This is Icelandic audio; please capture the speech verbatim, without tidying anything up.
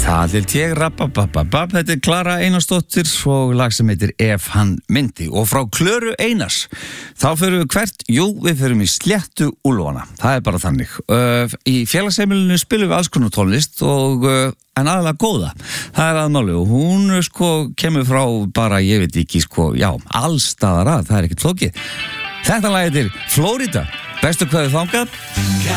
Það held ég, rappabababab, þetta er Klara Einarsdóttir og lag sem heitir Ef hann myndi. Og frá Klöru Einars, þá förum við hvert? Jú, við förum í Sléttu Úlfana. Það er bara þannig. Uh, í félagsheimilinu spilum við alls konar tónlist og uh, en aðalega góða. Það er aðmáli og hún sko kemur frá bara, ég veit ekki, sko, já, allstaðar að, það er ekkert flókið. Þetta lag heitir Flórida. Bestu hvað við þangað?